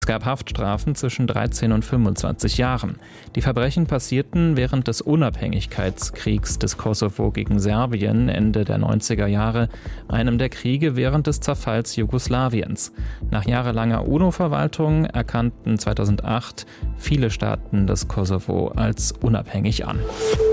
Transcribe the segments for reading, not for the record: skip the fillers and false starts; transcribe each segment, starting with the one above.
Es gab Haftstrafen zwischen 13 und 25 Jahren. Die Verbrechen passierten während des Unabhängigkeitskriegs des Kosovo gegen Serbien Ende der 90er Jahre, einem der Kriege während des Zerfalls Jugoslawiens. Nach jahrelanger UNO-Verwaltung erkannten 2008 viele Staaten das Kosovo als unabhängig an.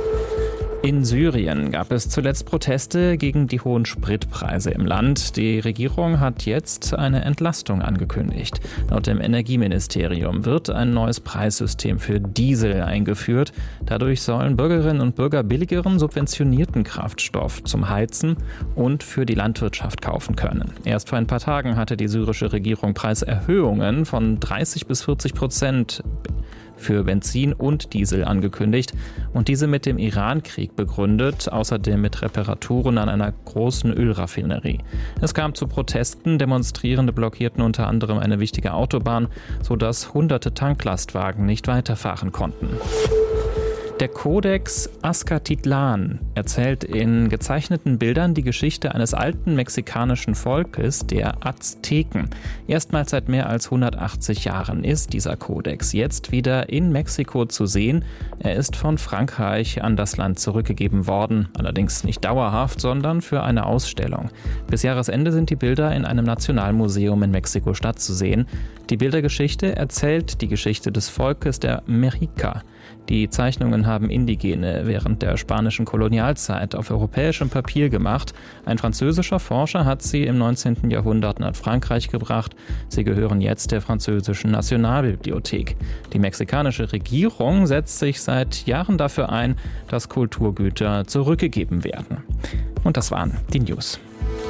In Syrien gab es zuletzt Proteste gegen die hohen Spritpreise im Land. Die Regierung hat jetzt eine Entlastung angekündigt. Laut dem Energieministerium wird ein neues Preissystem für Diesel eingeführt. Dadurch sollen Bürgerinnen und Bürger billigeren, subventionierten Kraftstoff zum Heizen und für die Landwirtschaft kaufen können. Erst vor ein paar Tagen hatte die syrische Regierung Preiserhöhungen von 30-40% für Benzin und Diesel angekündigt und diese mit dem Iran-Krieg begründet, außerdem mit Reparaturen an einer großen Ölraffinerie. Es kam zu Protesten, Demonstrierende blockierten unter anderem eine wichtige Autobahn, sodass hunderte Tanklastwagen nicht weiterfahren konnten. Der Kodex Azcatitlan erzählt in gezeichneten Bildern die Geschichte eines alten mexikanischen Volkes, der Azteken. Erstmals seit mehr als 180 Jahren ist dieser Kodex jetzt wieder in Mexiko zu sehen. Er ist von Frankreich an das Land zurückgegeben worden, allerdings nicht dauerhaft, sondern für eine Ausstellung. Bis Jahresende sind die Bilder in einem Nationalmuseum in Mexiko-Stadt zu sehen. Die Bildergeschichte erzählt die Geschichte des Volkes der Mexica. Die Zeichnungen haben Indigene während der spanischen Kolonialzeit auf europäischem Papier gemacht. Ein französischer Forscher hat sie im 19. Jahrhundert nach Frankreich gebracht. Sie gehören jetzt der französischen Nationalbibliothek. Die mexikanische Regierung setzt sich seit Jahren dafür ein, dass Kulturgüter zurückgegeben werden. Und das waren die News.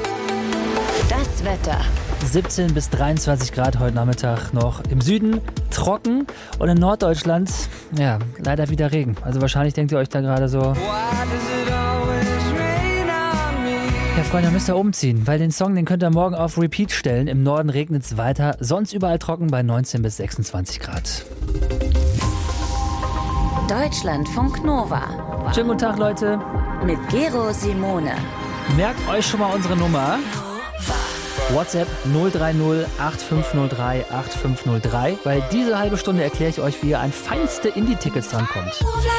Das Wetter. 17 bis 23 Grad heute Nachmittag noch im Süden, trocken und in Norddeutschland, ja, leider wieder Regen. Also wahrscheinlich denkt ihr euch da gerade so, ja Freunde, müsst ihr umziehen, weil den Song, den könnt ihr morgen auf Repeat stellen. Im Norden regnet es weiter, sonst überall trocken bei 19 bis 26 Grad. Deutschlandfunk Nova. Schönen guten Tag, Leute. Mit Gero Simone. Merkt euch schon mal unsere Nummer. WhatsApp 030 8503 8503, weil diese halbe Stunde erkläre ich euch, wie ihr an feinste Indie-Tickets drankommt.